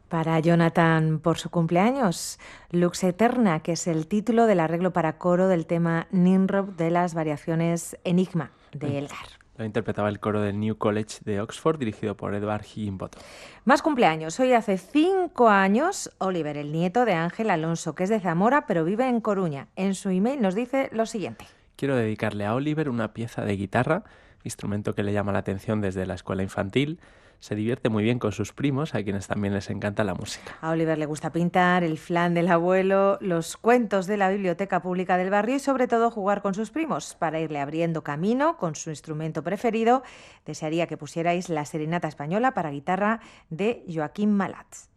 Para Jonathan, por su cumpleaños, Lux Eterna, que es el título del arreglo para coro del tema Nimrod de las variaciones Enigma de Elgar. Lo interpretaba el coro del New College de Oxford, dirigido por Edward Higginbottom. Más cumpleaños. Hoy hace 5 años, Oliver, el nieto de Ángel Alonso, que es de Zamora, pero vive en Coruña. En su email nos dice lo siguiente. Quiero dedicarle a Oliver una pieza de guitarra, instrumento que le llama la atención desde la escuela infantil. Se divierte muy bien con sus primos, a quienes también les encanta la música. A Oliver le gusta pintar, el flan del abuelo, los cuentos de la biblioteca pública del barrio y sobre todo jugar con sus primos. Para irle abriendo camino con su instrumento preferido, desearía que pusierais la Serenata Española para guitarra de Joaquín Malat.